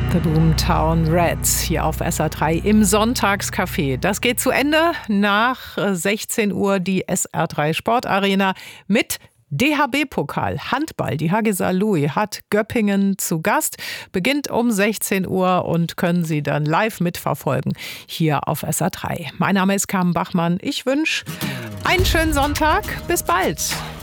The Boomtown Rats hier auf SR3 im Sonntagscafé. Das geht zu Ende. Nach 16 Uhr die SR3 Sportarena mit DHB-Pokal Handball. Die HG Saarlouis hat Göppingen zu Gast. Beginnt um 16 Uhr und können Sie dann live mitverfolgen hier auf SR3. Mein Name ist Carmen Bachmann. Ich wünsche einen schönen Sonntag. Bis bald.